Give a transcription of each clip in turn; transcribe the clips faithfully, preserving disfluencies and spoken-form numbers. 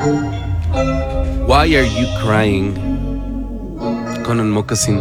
Why Are You Crying? Conan Moccasin,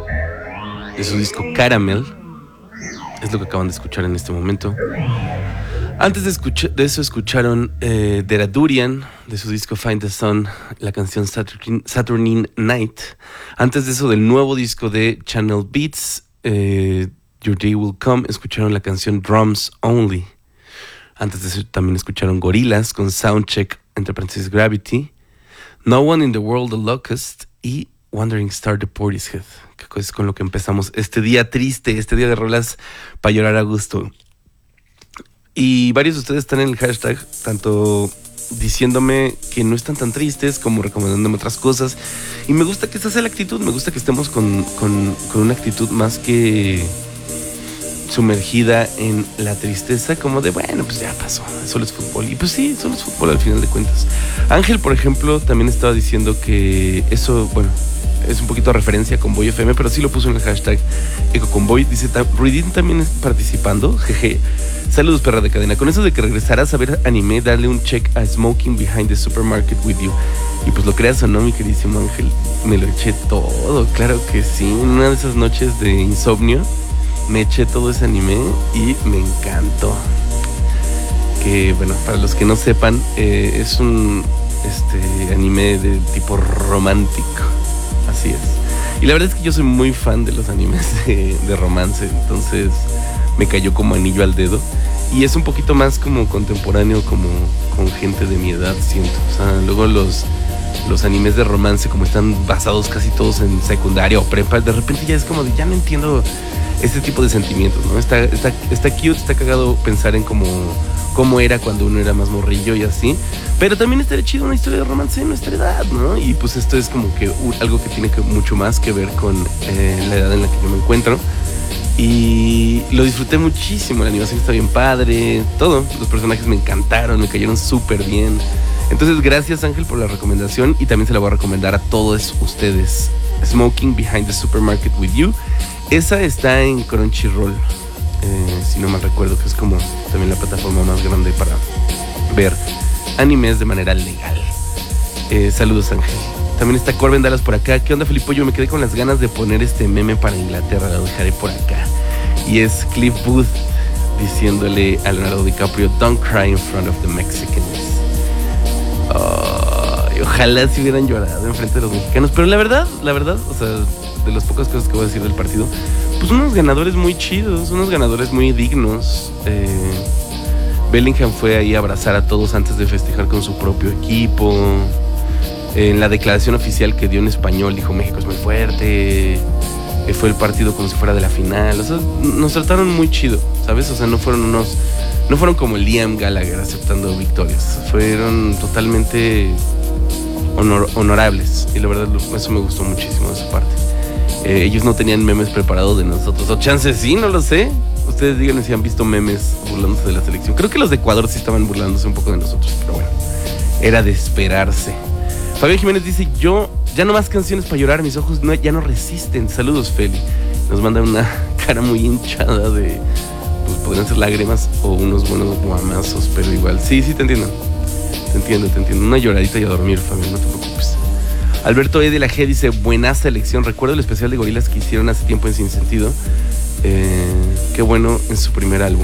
de su disco Caramel, es lo que acaban de escuchar en este momento. Antes de, escucha- de eso escucharon eh, Deradurian, de su disco Find the Sun, la canción Saturn- Saturnine Night. Antes de eso, del nuevo disco de Channel Beats, eh, Your Day Will Come, escucharon la canción Drums Only. Antes de eso también escucharon Gorillaz con Soundcheck, entre paréntesis Gravity, No One in the World, The Locust y Wandering Star de Portishead, que es con lo que empezamos este día triste, este día de rolas para llorar a gusto. Y varios de ustedes están en el hashtag, tanto diciéndome que no están tan tristes como recomendándome otras cosas. Y me gusta que esa sea la actitud, me gusta que estemos con, con, con una actitud más que sumergida en la tristeza, como de, bueno, pues ya pasó, solo es fútbol. Y pues sí, solo es fútbol al final de cuentas. Ángel, por ejemplo, también estaba diciendo que eso, bueno, es un poquito de referencia a Convoy F M, pero sí lo puso en el hashtag EcoConvoy. Dice, Ruidín también está participando, jeje. Saludos, perra de cadena. Con eso de que regresarás a ver anime, dale un check a Smoking Behind the Supermarket with You. Y pues lo creas o no, mi queridísimo Ángel, me lo eché todo, claro que sí. En una de esas noches de insomnio, me eché todo ese anime y me encantó. Que bueno, para los que no sepan, eh, es un este, anime de tipo romántico. Así es. Y la verdad es que yo soy muy fan de los animes de, de romance, entonces me cayó como anillo al dedo. Y es un poquito más como contemporáneo, como con gente de mi edad, siento. O sea, luego los, los animes de romance, como están basados casi todos en secundaria o prepa, de repente ya es como de, ya no entiendo este tipo de sentimientos, ¿no? Está, está, está cute, está cagado pensar en cómo, cómo era cuando uno era más morrillo y así. Pero también estaría chido una historia de romance en nuestra edad, ¿no? Y pues esto es como que uh, algo que tiene que, mucho más que ver con eh, la edad en la que yo me encuentro. Y lo disfruté muchísimo, la animación está bien padre, todo, los personajes me encantaron, me cayeron súper bien. Entonces gracias, Ángel, por la recomendación, y también se la voy a recomendar a todos ustedes. Smoking Behind the Supermarket with You. Esa está en Crunchyroll, eh, si no mal recuerdo, que es como también la plataforma más grande para ver animes de manera legal. Eh, saludos, Ángel. También está Corben Dallas por acá. ¿Qué onda, Felipe? Yo me quedé con las ganas de poner este meme para Inglaterra. Lo dejaré por acá. Y es Cliff Booth diciéndole a Leonardo DiCaprio, don't cry in front of the Mexicans. Oh, y ojalá si hubieran llorado en frente de los mexicanos. Pero la verdad, la verdad, o sea, de las pocas cosas que voy a decir del partido, pues unos ganadores muy chidos, unos ganadores muy dignos. Eh, Bellingham fue ahí a abrazar a todos antes de festejar con su propio equipo. En la declaración oficial que dio en español dijo México es muy fuerte, eh, fue el partido como si fuera de la final. O sea, nos trataron muy chido, ¿sabes? O sea, no fueron unos, no fueron como Liam Gallagher aceptando victorias, fueron totalmente honor, honorables, y la verdad eso me gustó muchísimo de su parte. Eh, ellos no tenían memes preparados de nosotros, o chances sí, no lo sé. Ustedes díganme si han visto memes burlándose de la selección. Creo que los de Ecuador sí estaban burlándose un poco de nosotros, pero bueno, era de esperarse. Fabián Jiménez dice, yo, ya no más canciones para llorar, mis ojos no, ya no resisten. Saludos, Feli. Nos manda una cara muy hinchada de, pues podrían ser lágrimas o unos buenos guamazos, pero igual. Sí, sí, te entiendo. Te entiendo, te entiendo. Una lloradita y a dormir, Fabián, no te preocupes. Alberto E. de la G dice, buena selección. Recuerdo el especial de Gorillaz que hicieron hace tiempo en Sin Sentido. Eh, qué bueno en su primer álbum.